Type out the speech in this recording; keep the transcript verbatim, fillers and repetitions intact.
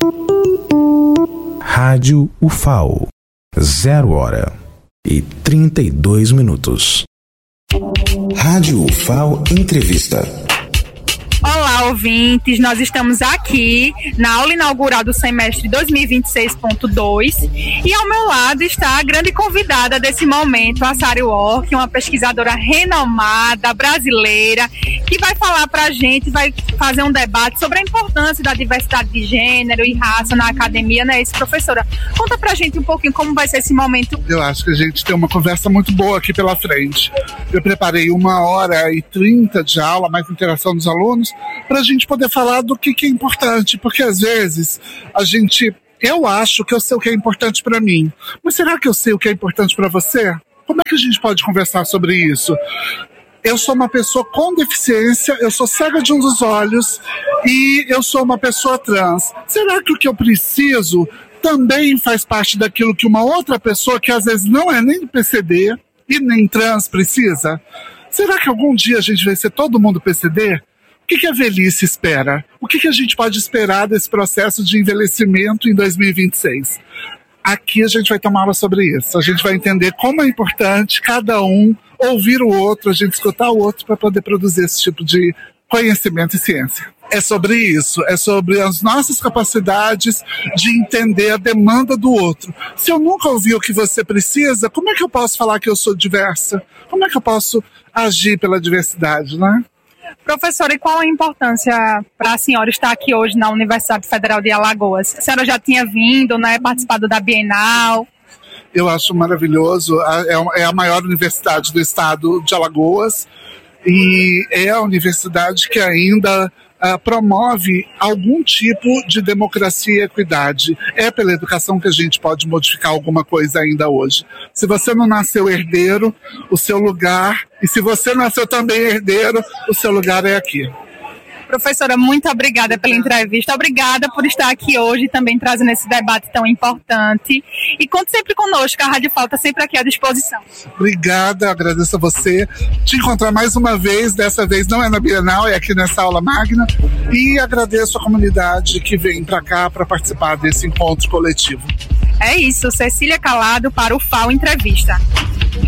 Rádio U F A O, zero hora e trinta e dois minutos. Rádio U F A O Entrevista. Olá, ouvintes, nós estamos aqui na aula inaugural do semestre dois mil e vinte e seis ponto dois e ao meu lado está a grande convidada desse momento, a Sari Work, uma pesquisadora renomada, brasileira, que vai falar pra gente, vai fazer um debate sobre a importância da diversidade de gênero e raça na academia, não é isso, professora? Conta pra gente um pouquinho como vai ser esse momento. Eu acho que a gente tem uma conversa muito boa aqui pela frente. Eu preparei uma hora e trinta de aula, mais interação dos alunos, para a gente poder falar do que, que é importante, porque às vezes a gente, eu acho que eu sei o que é importante para mim, mas será que eu sei o que é importante para você? Como é que a gente pode conversar sobre isso? Eu sou uma pessoa com deficiência, eu sou cega de um dos olhos e eu sou uma pessoa trans. Será que o que eu preciso também faz parte daquilo que uma outra pessoa, que às vezes não é nem P C D e nem trans, precisa? Será que algum dia a gente vai ser todo mundo P C D? O que, que a velhice espera? O que, que a gente pode esperar desse processo de envelhecimento em dois mil e vinte e seis? Aqui a gente vai tomar aula sobre isso. A gente vai entender como é importante cada um ouvir o outro, a gente escutar o outro para poder produzir esse tipo de conhecimento e ciência. É sobre isso, é sobre as nossas capacidades de entender a demanda do outro. Se eu nunca ouvi o que você precisa, como é que eu posso falar que eu sou diversa? Como é que eu posso agir pela diversidade, né? Professora, e qual a importância para a senhora estar aqui hoje na Universidade Federal de Alagoas? A senhora já tinha vindo, né, participado da Bienal? Eu acho maravilhoso, é a maior universidade do estado de Alagoas e é a universidade que ainda uh, promove algum tipo de democracia e equidade. É pela educação que a gente pode modificar alguma coisa ainda hoje. Se você não nasceu herdeiro, o seu lugar, e se você nasceu também herdeiro, o seu lugar é aqui. Professora, muito obrigada pela entrevista, obrigada por estar aqui hoje também trazendo esse debate tão importante. E conte sempre conosco, a Rádio F A O está sempre aqui à disposição. Obrigada, agradeço a você. Te encontrar mais uma vez, dessa vez não é na Bienal, é aqui nessa aula magna. E agradeço a comunidade que vem para cá para participar desse encontro coletivo. É isso, Cecília Calado para o F A O Entrevista.